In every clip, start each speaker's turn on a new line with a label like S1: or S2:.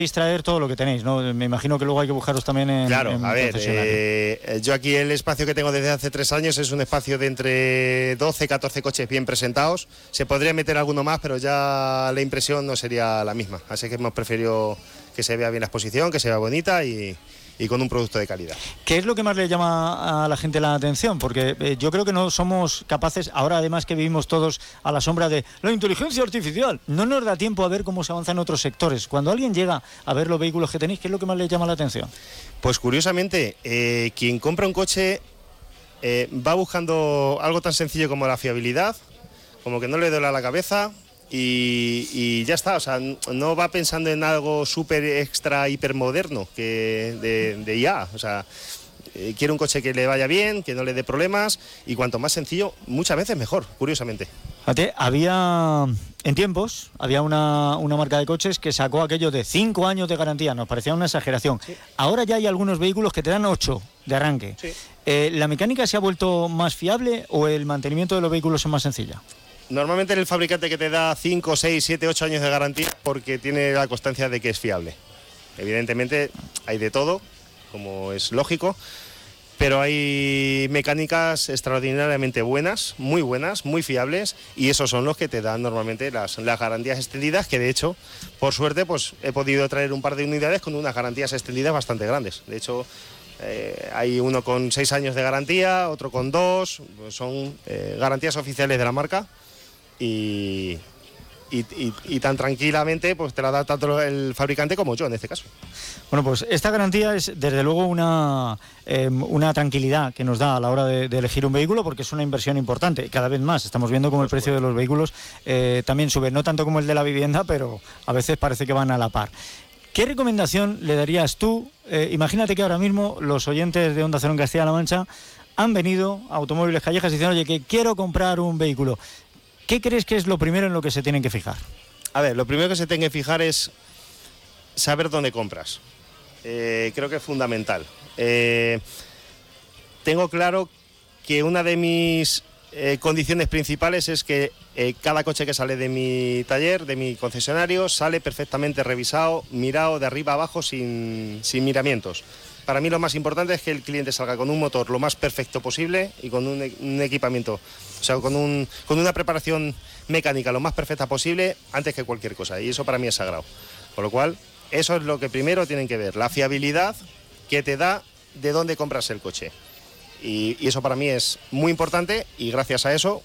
S1: Distraer todo lo que tenéis, ¿no? Me imagino que luego hay que buscaros también en...
S2: Claro,
S1: en
S2: a ver, yo aquí el espacio que tengo desde hace 3 años es un espacio de entre 12, 14 coches bien presentados. Se podría meter alguno más, pero ya la impresión no sería la misma. Así que hemos preferido que se vea bien la exposición, que se vea bonita y con un producto de calidad.
S1: ¿Qué es lo que más le llama a la gente la atención? Porque yo creo que no somos capaces, ahora además que vivimos todos a la sombra de la inteligencia artificial, no nos da tiempo a ver cómo se avanza en otros sectores. Cuando alguien llega a ver los vehículos que tenéis, ¿qué es lo que más le llama la atención?
S2: Pues curiosamente, quien compra un coche va buscando algo tan sencillo como la fiabilidad, como que no le duele la cabeza... Y ya está, o sea, no va pensando en algo súper extra hipermoderno que de IA, o sea, quiere un coche que le vaya bien, que no le dé problemas y cuanto más sencillo, muchas veces mejor, curiosamente.
S1: Fíjate, en tiempos, había una marca de coches que sacó aquello de 5 años de garantía, nos parecía una exageración. Sí. Ahora ya hay algunos vehículos que te dan 8 de arranque. Sí. ¿La mecánica se ha vuelto más fiable o el mantenimiento de los vehículos es más sencilla?
S2: Normalmente el fabricante que te da 5, 6, 7, 8 años de garantía porque tiene la constancia de que es fiable. Evidentemente hay de todo, como es lógico, pero hay mecánicas extraordinariamente buenas, muy fiables, y esos son los que te dan normalmente las garantías extendidas, que de hecho, por suerte, pues he podido traer un par de unidades con unas garantías extendidas bastante grandes. De hecho, hay uno con 6 años de garantía, otro con 2, pues son garantías oficiales de la marca. Y tan tranquilamente pues te la da tanto el fabricante como yo en este caso.
S1: Bueno, pues esta garantía es desde luego una tranquilidad que nos da a la hora de elegir un vehículo, porque es una inversión importante. Cada vez más estamos viendo cómo el precio de los vehículos también sube, no tanto como el de la vivienda, pero a veces parece que van a la par. ¿Qué recomendación le darías tú? Imagínate que ahora mismo los oyentes de Onda Cero en Castilla-La Mancha han venido a Automóviles Callejas y dicen, oye, que quiero comprar un vehículo. ¿Qué crees que es lo primero en lo que se tienen que fijar?
S2: A ver, lo primero que se tienen que fijar es saber dónde compras. Creo que es fundamental. Tengo claro que una de mis condiciones principales es que cada coche que sale de mi taller, de mi concesionario, sale perfectamente revisado, mirado de arriba a abajo sin miramientos. Para mí lo más importante es que el cliente salga con un motor lo más perfecto posible y con un equipamiento, o sea, con una preparación mecánica lo más perfecta posible antes que cualquier cosa. Y eso para mí es sagrado. Con lo cual, eso es lo que primero tienen que ver, la fiabilidad que te da de dónde compras el coche. Y eso para mí es muy importante y gracias a eso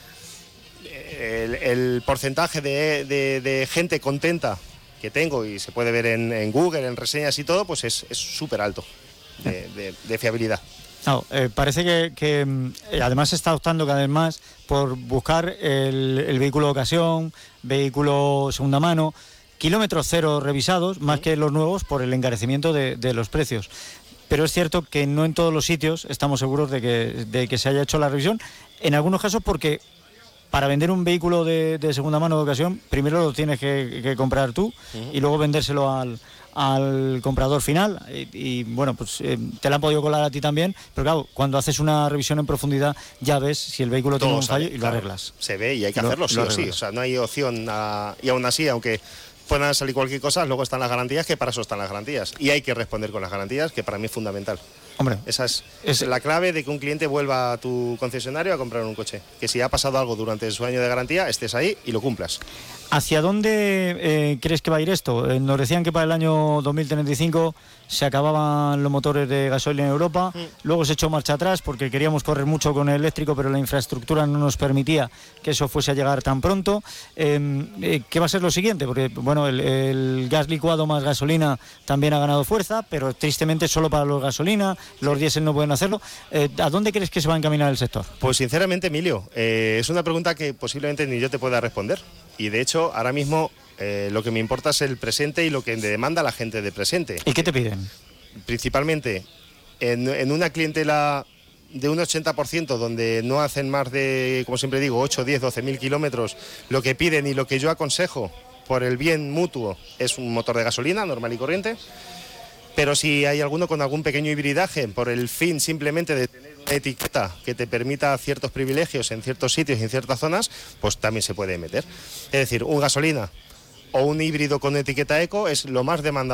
S2: el porcentaje de gente contenta que tengo y se puede ver en Google, en reseñas y todo, pues es súper alto de fiabilidad.
S1: No, parece que además se está optando cada vez más por buscar el vehículo de ocasión, vehículo segunda mano, kilómetros cero revisados, más que los nuevos por el encarecimiento de los precios. Pero es cierto que no en todos los sitios estamos seguros de que se haya hecho la revisión, en algunos casos porque para vender un vehículo de segunda mano de ocasión, primero lo tienes que comprar tú y luego vendérselo al comprador final. Y bueno, pues te la han podido colar a ti también, pero claro, cuando haces una revisión en profundidad ya ves si el vehículo tiene un fallo y lo arreglas.
S2: Se ve y hay que hacerlo sí o sí, o sea, no hay opción y aún así, aunque puedan salir cualquier cosa, luego están las garantías, que para eso están las garantías. Y hay que responder con las garantías, que para mí es fundamental.
S1: Hombre,
S2: esa es la clave de que un cliente vuelva a tu concesionario a comprar un coche. Que si ha pasado algo durante su año de garantía, estés ahí y lo cumplas.
S1: ¿Hacia dónde crees que va a ir esto? Nos decían que para el año 2035 se acababan los motores de gasolina en Europa, luego se echó marcha atrás porque queríamos correr mucho con el eléctrico, pero la infraestructura no nos permitía que eso fuese a llegar tan pronto. ¿Qué va a ser lo siguiente? Porque bueno, el gas licuado más gasolina también ha ganado fuerza, pero tristemente solo para los gasolina, los diésel no pueden hacerlo. ¿A dónde crees que se va a encaminar el sector?
S2: Pues sinceramente, Emilio, es una pregunta que posiblemente ni yo te pueda responder. Y de hecho, ahora mismo lo que me importa es el presente y lo que demanda la gente de presente.
S1: ¿Y qué te piden?
S2: Principalmente, en una clientela de un 80%, donde no hacen más de, como siempre digo, 8, 10, 12.000 kilómetros, lo que piden y lo que yo aconsejo por el bien mutuo es un motor de gasolina normal y corriente. Pero si hay alguno con algún pequeño hibridaje, por el fin simplemente de tener una etiqueta que te permita ciertos privilegios en ciertos sitios y en ciertas zonas, pues también se puede meter. Es decir, un gasolina o un híbrido con etiqueta eco es lo más demandado